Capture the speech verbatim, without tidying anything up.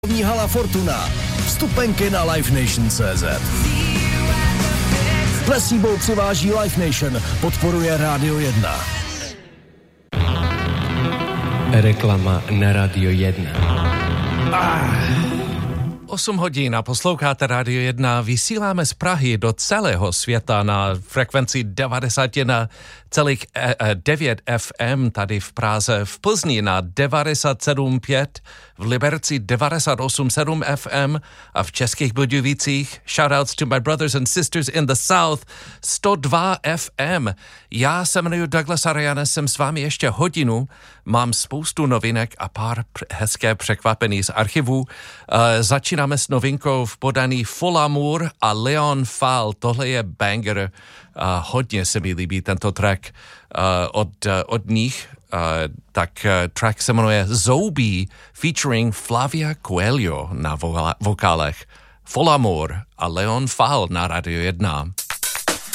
Hala Fortuna. Vstupenky na Live Nation tečka cé zet. Plesníbou přiváží Live Nation. Podporuje Rádio jedna. Reklama na Radio jedna. Ah. osm hodin a posloucháte Radio jedna. Vysíláme z Prahy do celého světa na frekvenci devadesát jedna celá devět ef em tady v Praze, v Plzni na devadesát sedm pět, v Liberci devadesát osm sedm ef em a v Českých Budějovicích, shoutouts to my brothers and sisters in the south, sto dva ef em. Já se jmenuji Douglas Ariane, jsem s vámi ještě hodinu, mám spoustu novinek a pár hezké překvapení z archivu. Uh, začínáme s novinkou v podaní Full Amour a Leon Fall. Tohle je banger. Uh, hodně se mi líbí tento track uh, od, uh, od nich. Uh, tak uh, track se jmenuje Zoubí featuring Flavia Coelho na vo- vokálech. Full Amour a Leon Fall na Radio jedna.